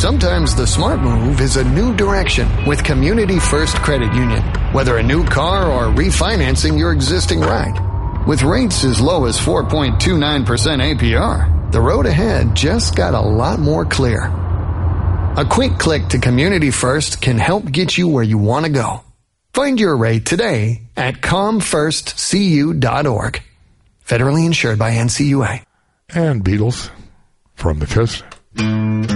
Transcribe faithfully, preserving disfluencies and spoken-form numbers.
Sometimes the smart move is a new direction with Community First Credit Union. Whether a new car or refinancing your existing ride. With rates as low as four point two nine percent A P R, the road ahead just got a lot more clear. A quick click to Community First can help get you where you want to go. Find your rate today at com first c u dot org. Federally insured by N C U A. And Beatles from the coast.